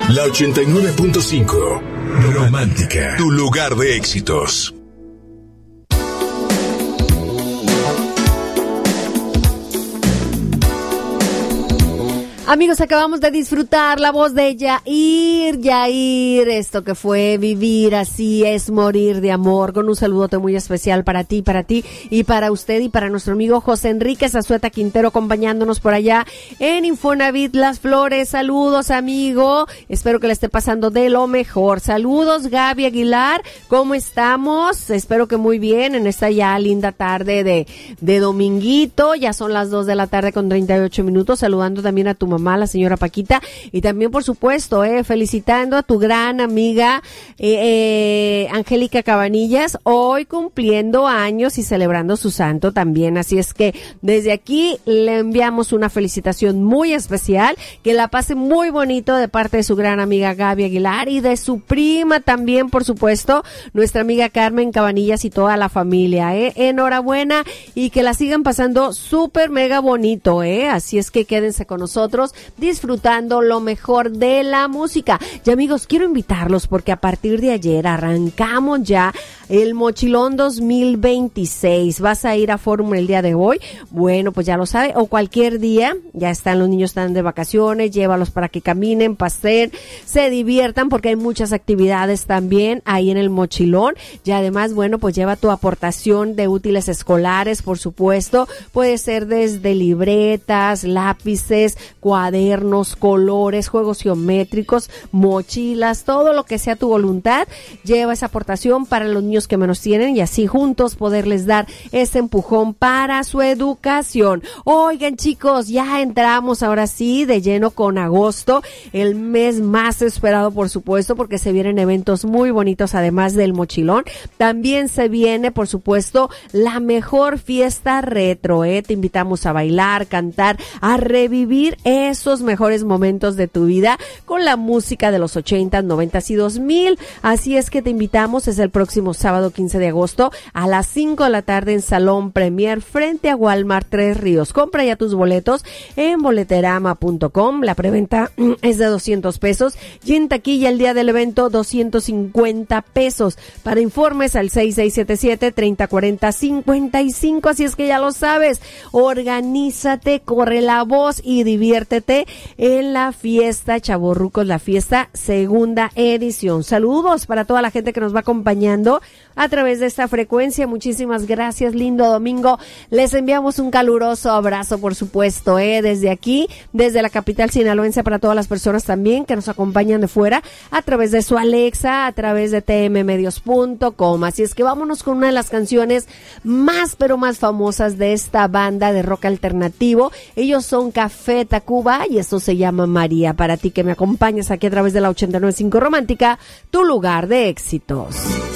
La 89.5. Romántica. Tu lugar de éxitos. Amigos, acabamos de disfrutar la voz de Yair, esto que fue Vivir Así Es Morir de Amor, con un saludote muy especial para ti y para usted y para nuestro amigo José Enrique Zazueta Quintero acompañándonos por allá en Infonavit Las Flores. Saludos, amigo, espero que le esté pasando de lo mejor. Saludos, Gaby Aguilar, ¿cómo estamos? Espero que muy bien en esta ya linda tarde de dominguito, ya son las 2 de la tarde con 38 minutos, saludando también a tu mamá, la señora Paquita, y también por supuesto felicitando a tu gran amiga Angélica Cabanillas, hoy cumpliendo años y celebrando su santo también, así es que desde aquí le enviamos una felicitación muy especial, que la pase muy bonito de parte de su gran amiga Gaby Aguilar y de su prima también, por supuesto, nuestra amiga Carmen Cabanillas y toda la familia, enhorabuena y que la sigan pasando súper mega bonito, así es que quédense con nosotros disfrutando lo mejor de la música. Y amigos, quiero invitarlos porque a partir de ayer arrancamos ya el Mochilón 2026. ¿Vas a ir a Fórum el día de hoy? Bueno, pues ya lo sabe, o cualquier día, ya están los niños, están de vacaciones, llévalos para que caminen, pasen, se diviertan porque hay muchas actividades también ahí en el Mochilón. Y además, bueno, pues lleva tu aportación de útiles escolares, por supuesto, puede ser desde libretas, lápices, cuadernos, colores, juegos geométricos, mochilas, todo lo que sea tu voluntad, lleva esa aportación para los niños que menos tienen y así juntos poderles dar ese empujón para su educación. Oigan, chicos, ya entramos ahora sí de lleno con agosto, el mes más esperado, por supuesto, porque se vienen eventos muy bonitos además del Mochilón. También se viene, por supuesto, la mejor fiesta retro, Te invitamos a bailar, cantar, a revivir esos mejores momentos de tu vida con la música de los 80, 90 y 2000. Así es que te invitamos, es el próximo sábado 15 de agosto a las 5 de la tarde en Salón Premier frente a Walmart Tres Ríos. Compra ya tus boletos en boleterama.com. La preventa es de 200 pesos y en taquilla el día del evento 250 pesos. Para informes al 6677-3040-55. Así es que ya lo sabes, organízate, corre la voz y diviértete en la fiesta Chavorrucos, la fiesta segunda edición. Saludos para toda la gente que nos va acompañando a través de esta frecuencia. Muchísimas gracias, lindo domingo. Les enviamos un caluroso abrazo, por supuesto, desde aquí, desde la capital sinaloense, para todas las personas también que nos acompañan de fuera a través de su Alexa, a través de tmmedios.com. Así es que vámonos con una de las canciones más pero más famosas de esta banda de rock alternativo. Ellos son Café Tacuba y esto se llama María. Para ti que me acompañas aquí a través de la 89.5 Romántica, tu lugar de éxitos.